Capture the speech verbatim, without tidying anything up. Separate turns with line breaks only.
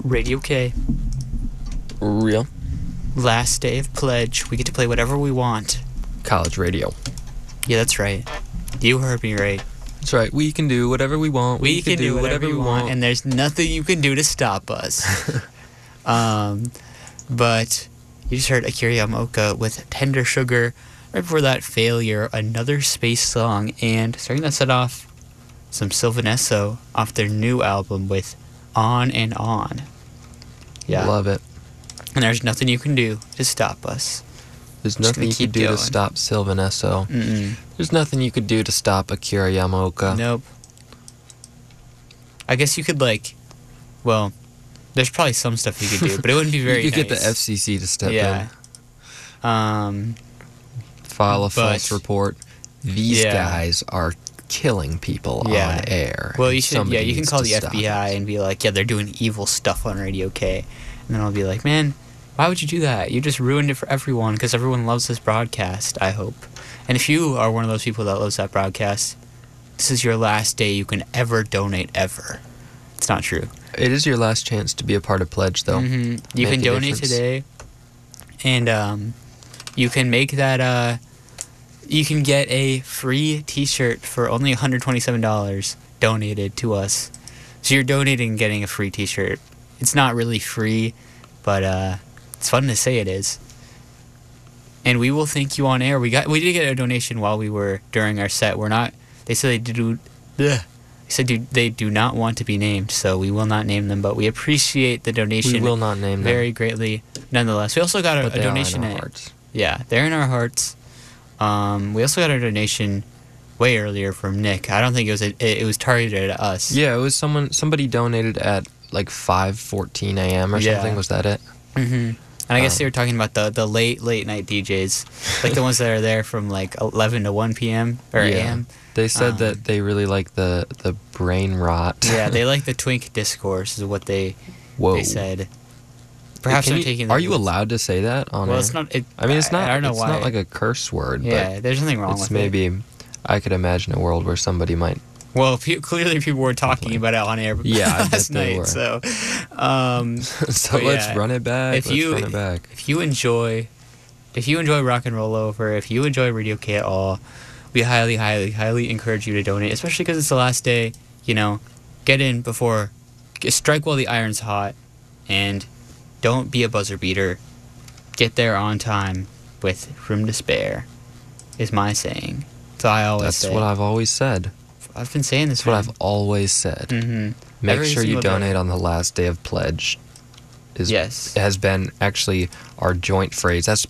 Radio K.
Real.
Last day of pledge. We get to play whatever we want.
College radio.
Yeah, that's right. You heard me right.
That's right. We can do whatever we want.
We, we can, can do whatever, whatever we want, and there's nothing you can do to stop us. um, but you just heard Akira Yamaoka with Tender Sugar. Right before that, Failure, another space song, and starting that set off, some Sylvanesso off their new album with On and On. Yeah.
Love it.
And there's nothing you can do to stop us.
There's nothing you could do going. to stop Sylvanesso.
Mm-mm.
There's nothing you could do to stop Akira Yamaoka.
Nope. I guess you could, like, well, there's probably some stuff you could do, but it wouldn't be very
You could
nice.
get the F C C to step
yeah. in. Um,
File a
but,
false report. These
yeah.
guys are killing people
yeah.
on air.
Well, you should,
Somebody
yeah, you can call the F B I
it.
and be like, yeah, they're doing evil stuff on Radio K. And then I'll be like, man, why would you do that? You just ruined it for everyone because everyone loves this broadcast, I hope. And if you are one of those people that loves that broadcast, this is your last day you can ever donate ever. It's not true.
It is your last chance to be a part of Pledge, though.
Mm-hmm. You
Make
can
a
donate
difference.
today, and um, you can make that, uh, you can get a free t-shirt for only one hundred twenty-seven dollars donated to us. So you're donating and getting a free t-shirt. It's not really free, but uh, it's fun to say it is. And we will thank you on air. We got we did get a donation while we were during our set. We're not. They said they do. Ugh, they said do, they do not want to be named, so we will not name them. But we appreciate the donation.
We will not name
very
them.
greatly. Nonetheless, we also got a,
but
a
they
donation.
Are in our
at,
hearts.
Yeah, they're in our hearts. Um, we also got a donation way earlier from Nick. I don't think it was a, it, it was targeted at us.
Yeah, it was someone. Somebody donated at like five fourteen a.m. or
Yeah.
something. Was that it?
Mm-hmm. And I guess
Um,
they were talking about the, the late, late night D Js. Like the ones that are there from like eleven to one p.m. or
Yeah.
a m.
They said
Um,
that they really like the, the brain rot.
Yeah, they like the twink discourse is what they
Whoa.
they said. Perhaps
Can
I'm
you-
taking the
Are you
words-
allowed to say that on
Well,
air?
it's not. It,
I mean, it's not.
I, I don't know
it's
why.
not like a curse word.
yeah,
but
there's nothing wrong
it's
with
maybe.
it.
I could imagine a world where somebody might.
Well, pe- clearly people were talking
Definitely.
about it on air
Yeah, I bet
last
they
night.
were.
So, um,
so
But
let's
yeah,
run it back.
if
let's
you-
run it back.
if you enjoy, if you enjoy Rock and Roll Over, if you enjoy Radio K at all, we highly, highly, highly encourage you to donate, especially because it's the last day. You know, get in before, get, strike while the iron's hot, and don't be a buzzer beater. Get there on time with room to spare, is my saying. So I always
That's
say.
what I've always said.
I've been saying this.
That's what I've always said.
Mm-hmm.
Make
Every
sure you
single day.
donate on the last day of pledge. Is,
Yes.
has been actually our joint phrase. That's